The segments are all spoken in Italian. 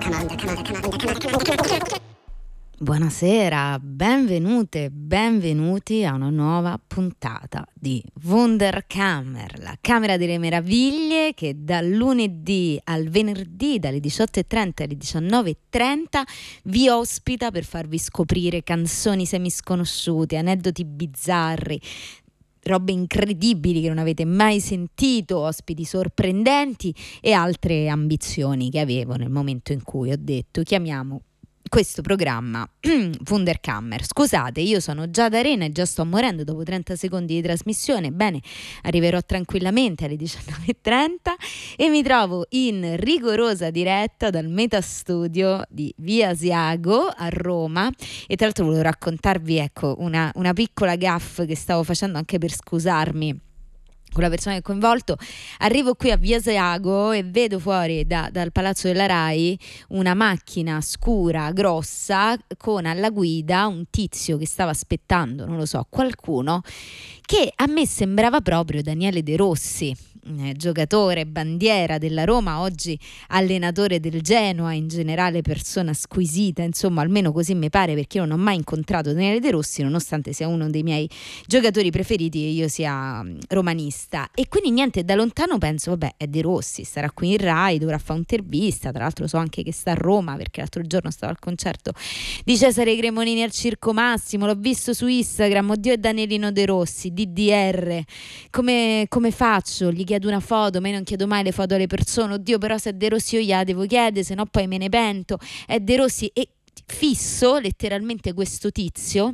Buonasera, benvenute, benvenuti a una nuova puntata di Wunderkammer, la Camera delle Meraviglie che dal lunedì al venerdì dalle 18:30 alle 19:30 vi ospita per farvi scoprire canzoni semisconosciute, aneddoti bizzarri, robe incredibili che non avete mai sentito, ospiti sorprendenti e altre ambizioni che avevo nel momento in cui ho detto chiamiamo questo programma Wunderkammer. Scusate, io sono Giada Arena e già sto morendo dopo 30 secondi di trasmissione. Bene, arriverò tranquillamente alle 19:30 e mi trovo in rigorosa diretta dal Metastudio di Via Asiago a Roma. E tra l'altro volevo raccontarvi, ecco, una piccola gaffe che stavo facendo anche per scusarmi con la persona che ho coinvolto. Arrivo qui a Via Asiago e vedo fuori dal palazzo della Rai una macchina scura, grossa, con alla guida un tizio che stava aspettando, non lo so, qualcuno che a me sembrava proprio Daniele De Rossi, giocatore, bandiera della Roma, oggi allenatore del Genoa, in generale persona squisita, insomma almeno così mi pare, perché io non ho mai incontrato Daniele De Rossi nonostante sia uno dei miei giocatori preferiti e io sia romanista. E quindi niente, da lontano penso vabbè, è De Rossi, starà qui in Rai, dovrà fare un'intervista, tra l'altro so anche che sta a Roma perché l'altro giorno stavo al concerto di Cesare Cremonini al Circo Massimo, l'ho visto su Instagram, oddio è Danielino De Rossi, DDR, come faccio? Gli chiedo una foto, ma io non chiedo mai le foto alle persone, oddio però se è De Rossi io gliela devo chiedere, se no poi me ne pento, è De Rossi. E fisso letteralmente questo tizio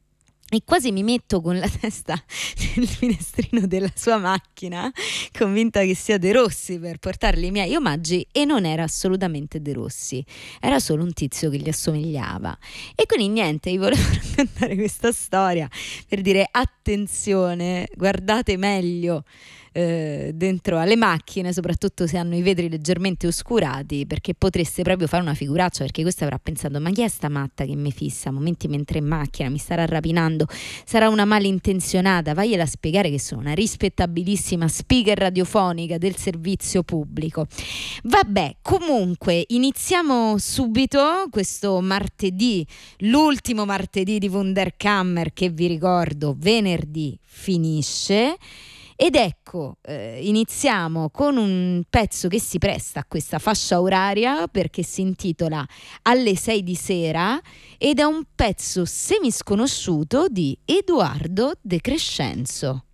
e quasi mi metto con la testa nel finestrino della sua macchina, convinta che sia De Rossi per portargli i miei omaggi, e non era assolutamente De Rossi, era solo un tizio che gli assomigliava. E quindi niente, vi volevo raccontare questa storia per dire attenzione, guardate meglio dentro alle macchine, soprattutto se hanno i vetri leggermente oscurati, perché potreste proprio fare una figuraccia, perché questa avrà pensato ma chi è sta matta che mi fissa a momenti mentre in macchina, mi starà rapinando, sarà una malintenzionata, vagliela a spiegare che sono una rispettabilissima speaker radiofonica del servizio pubblico. Vabbè, comunque iniziamo subito questo martedì, l'ultimo martedì di Wunderkammer, che vi ricordo venerdì finisce. Ed ecco, iniziamo con un pezzo che si presta a questa fascia oraria perché si intitola Alle 6 di sera ed è un pezzo semisconosciuto di Edoardo De Crescenzo.